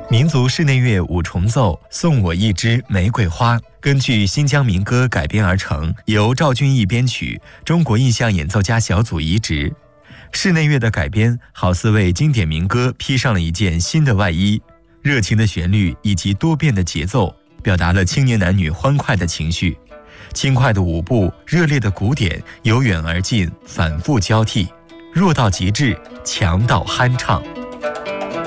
民族室内乐五重奏《送我一枝玫瑰花》根据新疆民歌改编而成，由赵俊义编曲，中国印象演奏家小组移植。室内乐的改编好似为经典民歌披上了一件新的外衣，热情的旋律以及多变的节奏，表达了青年男女欢快的情绪。轻快的舞步，热烈的鼓点，由远而近，反复交替，弱到极致，强到酣畅。